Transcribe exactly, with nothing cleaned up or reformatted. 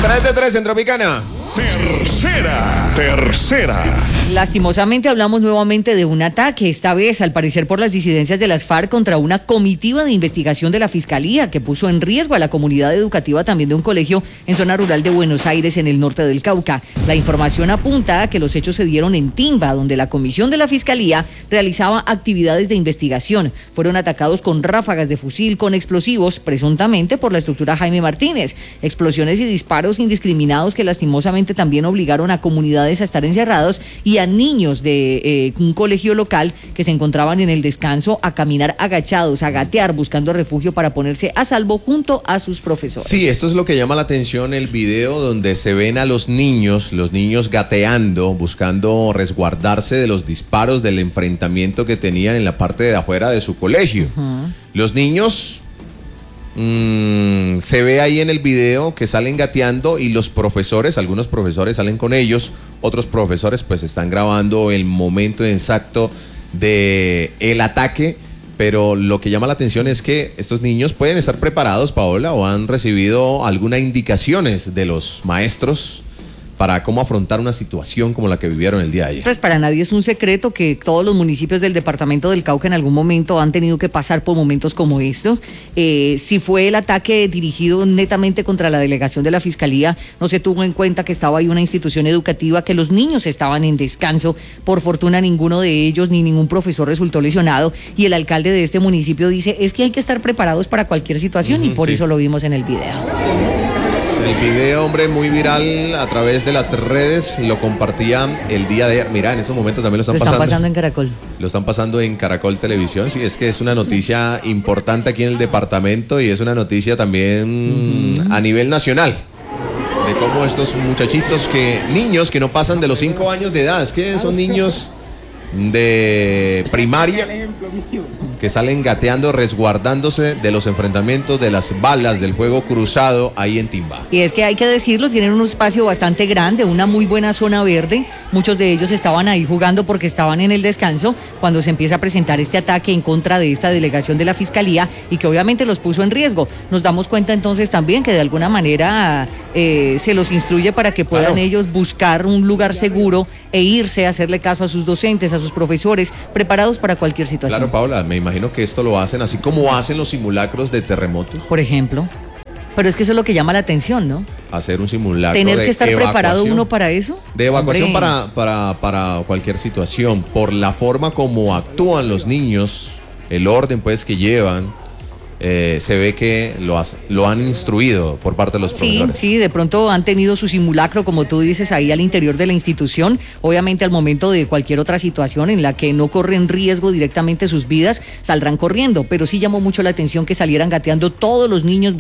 tres de tres en Tropicana. Tercera, tercera. Lastimosamente hablamos nuevamente de un ataque, esta vez al parecer por las disidencias de las FARC contra una comitiva de investigación de la Fiscalía que puso en riesgo a la comunidad educativa también de un colegio en zona rural de Buenos Aires en el norte del Cauca. La información apunta a que los hechos se dieron en Timba, donde la comisión de la Fiscalía realizaba actividades de investigación. Fueron atacados con ráfagas de fusil con explosivos, presuntamente por la estructura Jaime Martínez. Explosiones y disparos indiscriminados que lastimosamente también obligaron a comunidades a estar encerrados y a niños de eh, un colegio local que se encontraban en el descanso a caminar agachados, a gatear, buscando refugio para ponerse a salvo junto a sus profesores. Sí, esto es lo que llama la atención, el video donde se ven a los niños, los niños gateando, buscando resguardarse de los disparos del enfrentamiento que tenían en la parte de afuera de su colegio. Uh-huh. Los niños... Mm, se ve ahí en el video que salen gateando y los profesores, algunos profesores salen con ellos, otros profesores pues están grabando el momento exacto de el ataque, pero lo que llama la atención es que estos niños pueden estar preparados, Paola, o han recibido algunas indicaciones de los maestros para cómo afrontar una situación como la que vivieron el día de ayer. Pues para nadie es un secreto que todos los municipios del departamento del Cauca en algún momento han tenido que pasar por momentos como estos. Eh, si fue el ataque dirigido netamente contra la delegación de la Fiscalía, no se tuvo en cuenta que estaba ahí una institución educativa, que los niños estaban en descanso. Por fortuna ninguno de ellos ni ningún profesor resultó lesionado y el alcalde de este municipio dice es que hay que estar preparados para cualquier situación uh-huh, y por sí. eso lo vimos en el video. El video, hombre, muy viral a través de las redes, lo compartían el día de ayer. Mira, en esos momentos también lo están, lo están pasando. pasando en Caracol. Lo están pasando en Caracol Televisión. Sí, es que es una noticia importante aquí en el departamento y es una noticia también uh-huh. a nivel nacional. De cómo estos muchachitos, que niños que no pasan de los cinco años de edad, es que son niños de primaria que salen gateando, resguardándose de los enfrentamientos, de las balas, del fuego cruzado ahí en Timba. Y es que hay que decirlo, tienen un espacio bastante grande, una muy buena zona verde. Muchos de ellos estaban ahí jugando porque estaban en el descanso cuando se empieza a presentar este ataque en contra de esta delegación de la Fiscalía y que obviamente los puso en riesgo. Nos damos cuenta entonces también que de alguna manera eh, se los instruye para que puedan claro. ellos buscar un lugar seguro e irse a hacerle caso a sus docentes, a sus profesores, preparados para cualquier situación. Claro, Paola, me imagino que esto lo hacen así como hacen los simulacros de terremotos. Por ejemplo. Pero es que eso es lo que llama la atención, ¿no? Hacer un simulacro. Tener de que estar evacuación, preparado uno para eso. De evacuación para, para, para cualquier situación. Por la forma como actúan los niños, el orden pues que llevan. Eh, se ve que lo, has, lo han instruido por parte de los profesores. Sí, sí, de pronto han tenido su simulacro, como tú dices, ahí al interior de la institución. Obviamente al momento de cualquier otra situación en la que no corren riesgo directamente sus vidas, saldrán corriendo, pero sí llamó mucho la atención que salieran gateando todos los niños